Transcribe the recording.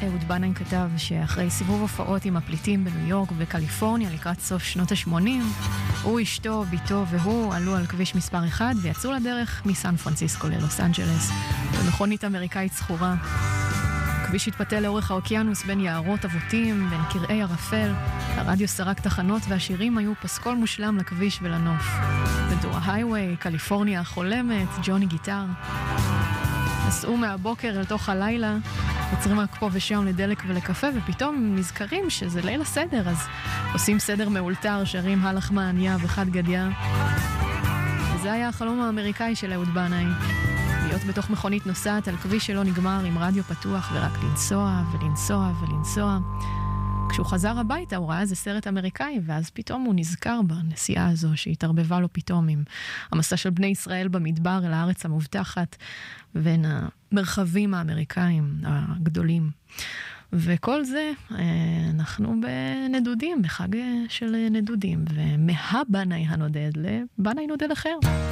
אהוד בנאי כתב שאחרי סיבוב הופעות עם הפליטים בניו יורק ובקליפורניה לקראת סוף שנות ה-80, הוא, אשתו, ביתו והוא עלו על כביש מספר 1 ויצאו לדרך מסן פרנסיסקו ללוס אנג'לס במכונית אמריקאית סחורה. הכביש התפתל לאורך האוקיינוס בין יערות אבותים, בין קרעי ערפל. הרדיו סרק תחנות והשירים היו פסקול מושלם לכביש ולנוף. בדור ההייווי, קליפורניה החולמת, ג'וני גיטר. נסעו מהבוקר אל תוך הלילה, עוצרים רק פה ושם לדלק ולקפה, ופתאום נזכרים שזה ליל הסדר, אז עושים סדר מאולתר, שרים הלך מעניה וחד גדיה. וזה היה החלום האמריקאי של אהוד בנאי. להיות בתוך מכונית נוסעת על כביש שלא נגמר עם רדיו פתוח ורק לנסוע ולנסוע ולנסוע. כשהוא חזר הביתה הוא ראה איזה סרט אמריקאי, ואז פתאום הוא נזכר בנסיעה הזו שהתערבבה לו פתאום עם המסע של בני ישראל במדבר אל הארץ המובטחת בין המרחבים האמריקאים הגדולים. וכל זה אנחנו בנדודים, בחג של נדודים, ומהבנאי הנודד לבנאי נודד אחר.